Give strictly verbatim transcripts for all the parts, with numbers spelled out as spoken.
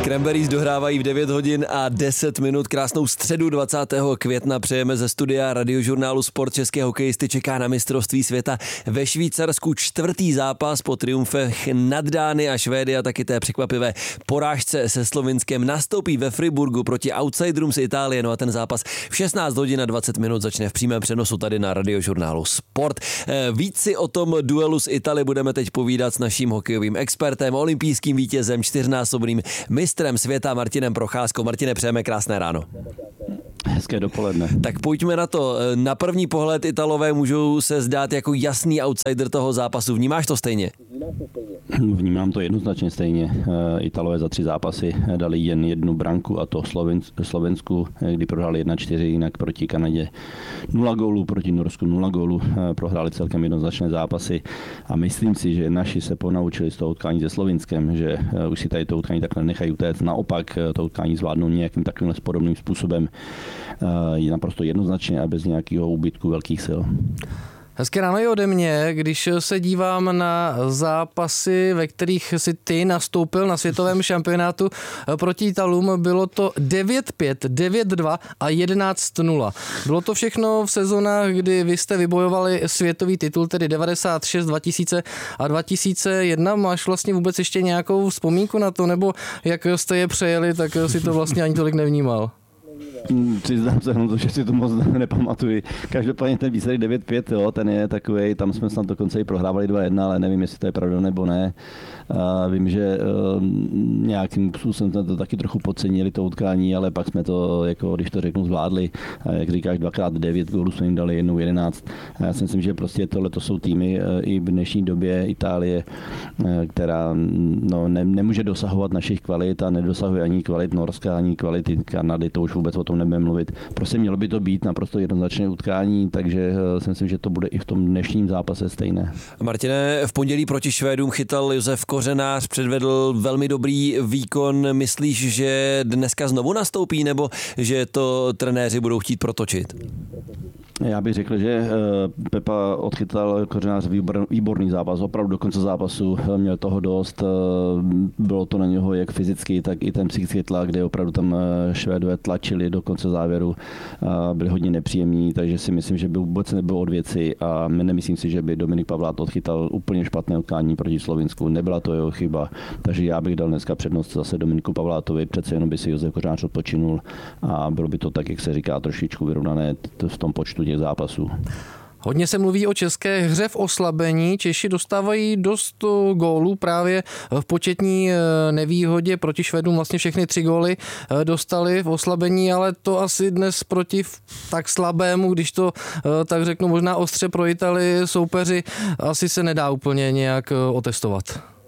Cranberries dohrávají v devět hodin a deset minut. Krásnou středu dvacátého května přejeme ze studia Radiožurnálu Sport. České hokejisty čeká na mistrovství světa ve Švýcarsku čtvrtý zápas po triumfech nad Dány a Švédy a taky té překvapivé porážce se Slovinskem. Nastoupí ve Friburgu proti outsiderům z Itálie, no a ten zápas v šestnáct hodin a dvacet minut začne v přímém přenosu tady na Radiožurnálu Sport. Víc si o tom duelu s Itálií budeme teď povídat s naším hokejovým expertem, olympijským vítězem, čtyřnásobným mistrem světa Martinem Procházkou. Martine, přejeme krásné ráno. Hezké dopoledne. Tak pojďme na to. Na první pohled Italové můžou se zdát jako jasný outsider toho zápasu. Vnímáš to stejně? Vnímám to jednoznačně stejně. Italové za tři zápasy dali jen jednu branku, a to Slovensku, kdy prohráli jedna čtyři, jinak proti Kanadě nula gólů, proti Norsku nula gólů. Prohráli celkem jednoznačné zápasy a myslím si, že naši se ponaučili z toho utkání se Slovinskem, že už si tady to utkání takhle nechají utéct. Naopak to utkání zvládnou nějakým takovým podobným způsobem. Je naprosto jednoznačně a bez nějakého úbytku velkých sil. Hezké ráno i ode mě, když se dívám na zápasy, ve kterých si ty nastoupil na světovém šampionátu proti Italům, bylo to devět pět, devět dva a jedenáct nula. Bylo to všechno v sezónách, kdy vy jste vybojovali světový titul, tedy devadesát šest, dva tisíce a dva tisíce jedna. Máš vlastně vůbec ještě nějakou vzpomínku na to, nebo jak jste je přejeli, tak si to vlastně ani tolik nevnímal? Přiznám se, no, že si to moc nepamatuji. Každopádně ten výsledek devět pět, jo, ten je takovej, tam jsme snad dokonce i prohrávali dva jedna, ale nevím, jestli to je pravda nebo ne. A vím, že uh, nějakým způsobem jsme to taky trochu podcenili, to utkání, ale pak jsme to, jako když to řeknu, zvládli. A jak říkáš, dvakrát devět gólů jsme jim dali, jednou jedenáct. A já si myslím, že prostě tohle to jsou týmy uh, i v dnešní době Itálie, uh, která no, ne, nemůže dosahovat našich kvalit a nedosahuje ani kvalit Norska, ani kvality Kanady, to už vůbec o tom nebudeme mluvit. Prostě mělo by to být naprosto jednoznačné utkání, takže uh, si myslím, že to bude i v tom dnešním zápase stejné. Martine, v pondělí proti Švédům chytal Josef Kořenář, předvedl velmi dobrý výkon. Myslíš, že dneska znovu nastoupí, nebo že to trenéři budou chtít protočit? Já bych řekl, že Pepa odchytal Kořenář výborný zápas, opravdu do konce zápasu měl toho dost, bylo to na něho jak fyzicky, tak i ten psychický tlak, kde opravdu tam Švédové tlačili do konce závěru, byli hodně nepříjemní, takže si myslím, že by vůbec nebylo od věci a nemyslím si, že by Dominik Pavlát odchytal úplně špatné utkání proti Slovinsku, nebyla to jeho chyba, takže já bych dal dneska přednost zase Dominiku Pavlátovi, přece jenom by si Josef Kořenář odpočinul a bylo by to tak, jak se říká, trošičku vyrovnané v tom počtu těch zápasů. Hodně se mluví o české hře v oslabení. Češi dostávají dost gólů právě v početní nevýhodě proti Švédům. Vlastně všechny tři góly dostali v oslabení, ale to asi dnes proti tak slabému, když to tak řeknu možná ostře pro Itálii soupeři, asi se nedá úplně nějak otestovat.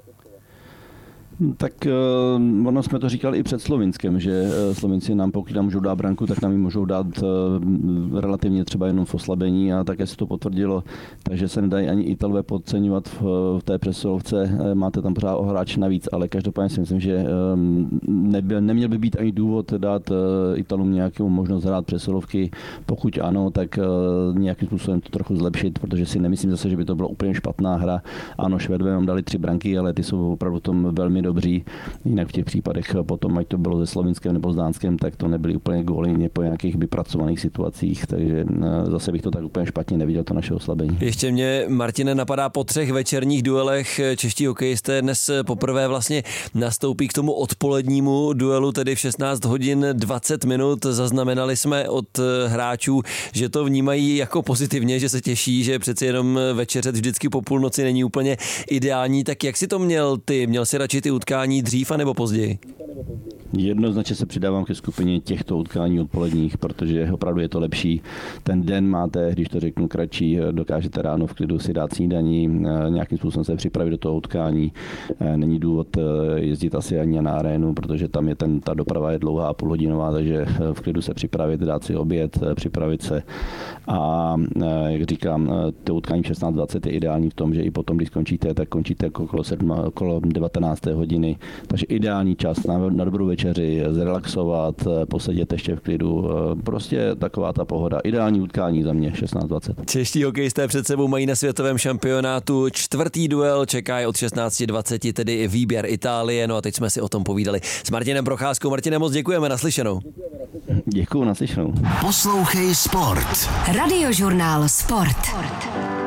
Tak uh, ono jsme to říkali i před Slovinskem, že uh, Slovinci nám, pokud nám můžou dát branku, tak nám ji můžou dát uh, relativně třeba jenom v oslabení a také se to potvrdilo, takže se nedají ani Italové podceňovat v, v té přesilovce, uh, máte tam pořád o hráč navíc, ale každopádně si myslím, že um, nebyl, neměl by být ani důvod dát uh, Italům nějakou možnost hrát přesilovky, pokud ano, tak uh, nějakým způsobem to trochu zlepšit, protože si nemyslím zase, že by to byla úplně špatná hra. Ano, Švédové nám dali tři branky, ale ty jsou opravdu v tom velmi dobří. Jinak v těch případech potom, ať to bylo se Slovinskem nebo s Dánskem, tak to nebyly úplně góly po nějakých vypracovaných situacích, takže zase bych to tak úplně špatně neviděl, to naše oslabení. Ještě mě, Martine, napadá po třech večerních duelech čeští hokejisté dnes poprvé vlastně nastoupí k tomu odpolednímu duelu, tedy v šestnáct hodin dvacet minut. Zaznamenali jsme od hráčů, že to vnímají jako pozitivně, že se těší, že přeci jenom večeřet vždycky po půlnoci není úplně ideální. Tak jak si to měl ty? Měl si radši ty utkání dřív a nebo později? Jednoznačně se přidávám ke skupině těchto utkání odpoledních, protože opravdu je to lepší. Ten den máte, když to řeknu kratší, dokážete ráno v klidu si dát snídaní, nějakým způsobem se připravit do toho utkání. Není důvod jezdit asi ani na arénu, protože tam je ten, ta doprava je dlouhá a půlhodinová, takže v klidu se připravit, dát si oběd, připravit se. A jak říkám, to utkání šestnáct dvacet je ideální v tom, že i potom, když skončíte, tak končíte okolo, sedm, okolo devatenácté hodiny. Takže ideální čas na, na dobrou večer večeři, zrelaxovat, posedět ještě v klidu. Prostě taková ta pohoda. Ideální utkání za mě šestnáct dvacet. Čeští hokejisté před sebou mají na světovém šampionátu čtvrtý duel, čeká je od šestnáct dvacet, tedy výběr Itálie. No a teď jsme si o tom povídali s Martinem Procházkou. Martine, moc děkujeme, naslyšenou. Děkuju, naslyšenou. Poslouchej sport. Radiožurnál Sport.